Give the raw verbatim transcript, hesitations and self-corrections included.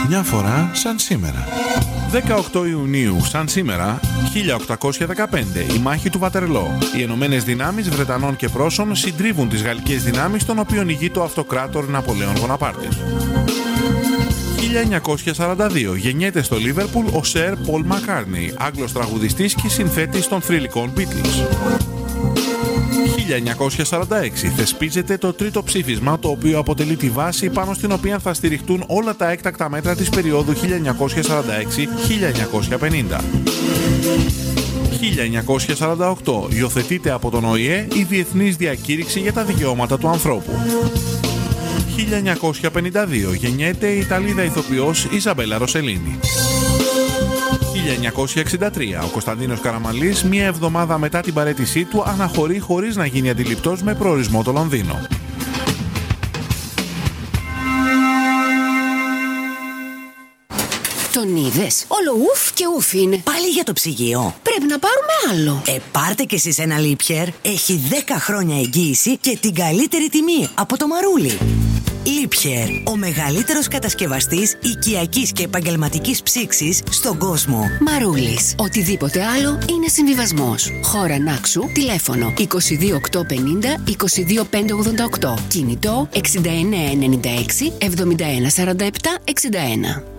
Μια φορά σαν σήμερα. δεκαοκτώ Ιουνίου, σαν σήμερα, χίλια οκτακόσια δεκαπέντε, η μάχη του Βατερλό. Οι Ενωμένες Δυνάμεις Βρετανών και Πρώσων συντρίβουν τις γαλλικές δυνάμεις, των οποίων ηγείται ο αυτοκράτορ Ναπολέον Βοναπάρτης. χίλια εννιακόσια σαράντα δύο, γεννιέται στο Λίβερπουλ ο Σερ Πολ Μακκάρτνι, Άγγλος τραγουδιστής και συνθέτης των θρυλικών Beatles. χίλια εννιακόσια σαράντα έξι, θεσπίζεται το τρίτο ψήφισμα, το οποίο αποτελεί τη βάση πάνω στην οποία θα στηριχτούν όλα τα έκτακτα μέτρα της περίοδου χίλια εννιακόσια σαράντα έξι με χίλια εννιακόσια πενήντα. χίλια εννιακόσια σαράντα οκτώ, υιοθετείται από τον Ο Η Ε η Διεθνής Διακήρυξη για τα Δικαιώματα του Ανθρώπου. χίλια εννιακόσια πενήντα δύο, γεννιέται η Ιταλίδα ηθοποιός Ιζαμπέλα Ροσελίνη. χίλια εννιακόσια εξήντα τρία, ο Κωνσταντίνος Καραμανλής, μία εβδομάδα μετά την παραίτησή του, αναχωρεί χωρίς να γίνει αντιληπτός, με προορισμό το Λονδίνο. Τον είδες? Όλο ουφ και ουφ είναι. Πάλι για το ψυγείο. Πρέπει να πάρουμε άλλο. Ε, πάρτε κι εσείς ένα Liebherr. Έχει δέκα χρόνια εγγύηση και την καλύτερη τιμή από το Μαρούλι. Liebherr, ο μεγαλύτερος κατασκευαστής οικιακής και επαγγελματικής ψήξης στον κόσμο. Μαρούλης. Οτιδήποτε άλλο είναι συμβιβασμός. Χώρα Νάξου, τηλέφωνο είκοσι δύο οκτακόσια πενήντα είκοσι δύο πεντακόσια ογδόντα οκτώ. Κινητό εξήντα εννέα ενενήντα έξι εβδομήντα ένα σαράντα επτά εξήντα ένα.